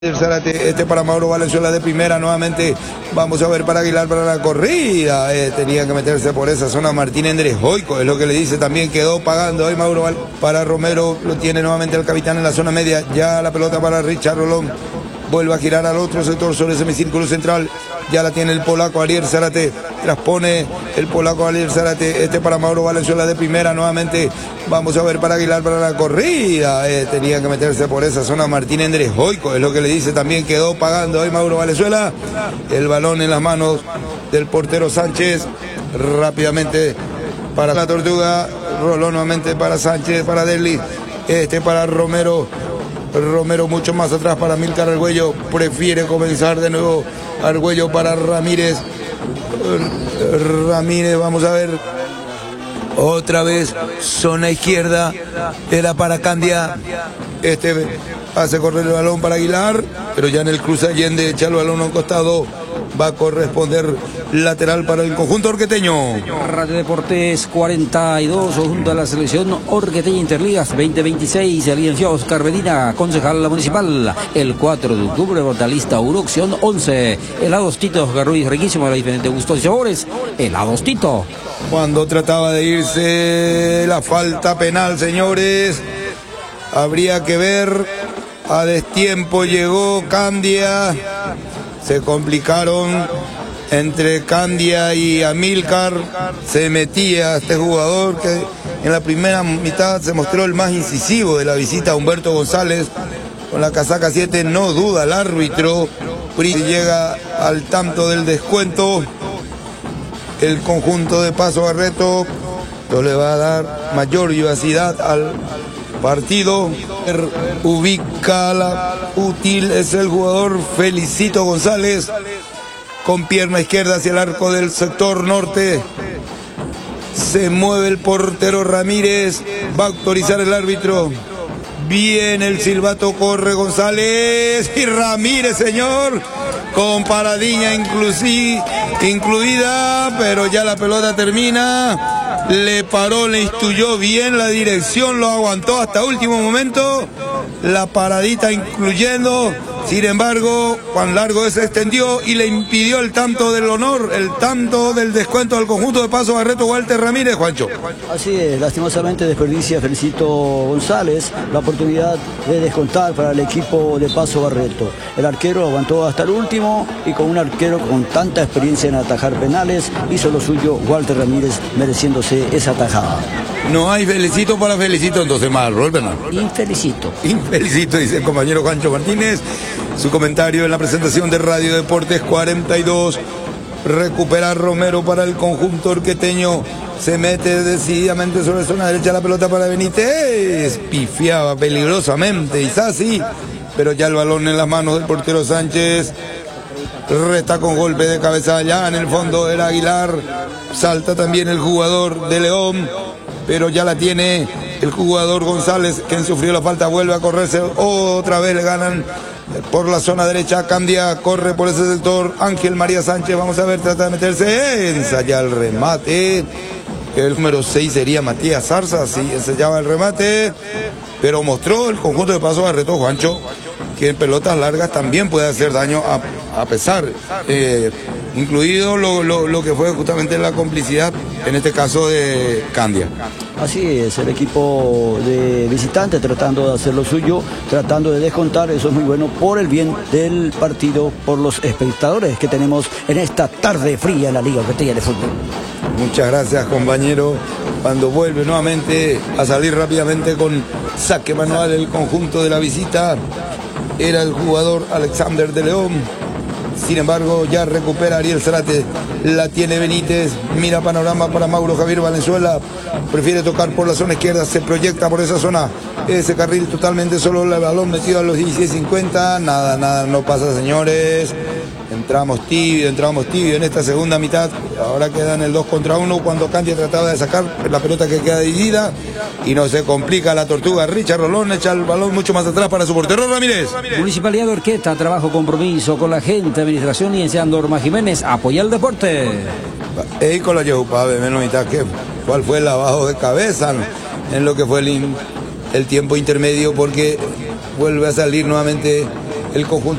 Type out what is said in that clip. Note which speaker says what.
Speaker 1: El Zárate, para Mauro Valenzuela de primera, nuevamente vamos a ver para Aguilar para la corrida, tenía que meterse por esa zona Martín Endrejoico, es lo que le dice, también quedó pagando hoy Mauro para Romero, lo tiene nuevamente el capitán en la zona media, ya la pelota para Richard Rolón, vuelve a girar al otro sector sobre el semicírculo central, ya la tiene el polaco Ariel Zárate, traspone el polaco Ariel Zárate, para Mauro Valenzuela de primera, nuevamente vamos a ver para Aguilar para la corrida, tenía que meterse por esa zona Martín Endrejoico, es lo que le dice, también quedó pagando hoy Mauro Valenzuela, el balón en las manos del portero Sánchez, rápidamente para la Tortuga, Rolón nuevamente para Sánchez, para Deli, para Romero mucho más atrás para Milcar Argüello, prefiere comenzar de nuevo Argüello para Ramírez, vamos a ver, otra vez zona izquierda, era para Candia, hace correr el balón para Aguilar, pero ya en el cruce Allende echa el balón a un costado, va a corresponder lateral para el conjunto orqueteño.
Speaker 2: Radio Deportes 42, junto a la selección Orqueteña Interligas 2026, alianció Oscar Medina, concejal municipal, el 4 de octubre, Hortalista Urucción 11, helados Tito Garruiz, riquísimo de diferentes gustos y sabores, helados Tito.
Speaker 1: Cuando trataba de irse la falta penal, señores, habría que ver, a destiempo llegó Candia, se complicaron entre Candia y Amílcar, se metía este jugador que en la primera mitad se mostró el más incisivo de la visita a Humberto González, con la casaca 7, no duda el árbitro, llega al tanto del descuento, el conjunto de Paso Barreto, esto le va a dar mayor vivacidad al partido, ubica la útil, es el jugador Felicito González, con pierna izquierda hacia el arco del sector norte, se mueve el portero Ramírez, va a autorizar el árbitro, viene el silbato, corre González y Ramírez, señor, con paradiña incluida, pero ya la pelota termina, le paró, le instruyó bien la dirección, lo aguantó hasta último momento, la paradita incluyendo, sin embargo, Juan Largo se extendió y le impidió el tanto del honor, el tanto del descuento al conjunto de Paso Barreto, Walter Ramírez, Juancho.
Speaker 3: Así es, lastimosamente desperdicia Felicito González la oportunidad de descontar para el equipo de Paso Barreto. El arquero aguantó hasta el último y con un arquero con tanta experiencia en atajar penales, hizo lo suyo Walter Ramírez, mereciéndose esa tajada.
Speaker 1: No hay felicito para felicito, entonces más, Rolbena.
Speaker 3: Infelicito.
Speaker 1: Infelicito, dice el compañero Juancho Martínez. Su comentario en la presentación de Radio Deportes 42. Recupera Romero para el conjunto orqueteño. Se mete decididamente sobre zona derecha la pelota para Benítez. Pifiaba peligrosamente Isasi, pero ya el balón en las manos del portero Sánchez. Resta con golpe de cabeza allá en el fondo el Aguilar. Salta también el jugador de León, pero ya la tiene el jugador González, quien sufrió la falta, vuelve a correrse, otra vez le ganan por la zona derecha, Candia corre por ese sector, Ángel María Sánchez, vamos a ver, trata de meterse, ensaya el remate, el número 6 sería Matías Zarza, sí, ensayaba el remate, pero mostró el conjunto de Paso Barreto, Juancho, que en pelotas largas también puede hacer daño a pesar, incluido lo que fue justamente la complicidad, en este caso de Candia.
Speaker 3: Así es, el equipo de visitantes tratando de hacer lo suyo, tratando de descontar, eso es muy bueno por el bien del partido, por los espectadores que tenemos en esta tarde fría en la Liga Orqueteña de Fútbol.
Speaker 1: Muchas gracias, compañero. Cuando vuelve nuevamente a salir rápidamente con saque manual el conjunto de la visita, era el jugador Alexander de León. Sin embargo, ya recupera Ariel Zárate, la tiene Benítez, mira panorama para Mauro Javier Valenzuela, prefiere tocar por la zona izquierda, se proyecta por esa zona, ese carril totalmente solo, el balón metido a los 16:50, nada, no pasa, señores. Entramos tibio en esta segunda mitad, ahora queda en el 2 contra 1 cuando Candia trataba de sacar la pelota que queda dividida y no se complica la Tortuga. Richard Rolón echa el balón mucho más atrás para su portero Ramírez.
Speaker 2: Municipalidad de Orqueta, trabajo, compromiso con la gente, administración y enseñando Norma Jiménez, apoya el deporte.
Speaker 1: Y con la Yehupabe, menos mitad, ¿cuál fue el lavado de cabeza en lo que fue el tiempo intermedio? Porque vuelve a salir nuevamente el conjunto